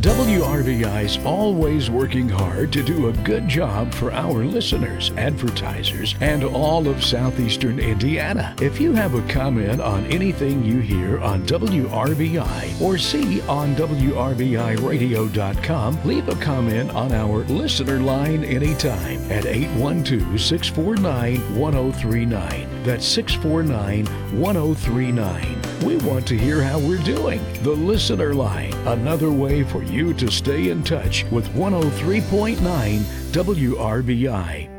WRVI's always working hard to do a good job for our listeners, advertisers, and all of southeastern Indiana. If you have a comment on anything you hear on WRVI or see on WRVIRadio.com, leave a comment on our listener line anytime at 812-649-1039. That's 649-1039. We want to hear how we're doing. The Listener Line, another way for you to stay in touch with 103.9 WRVI.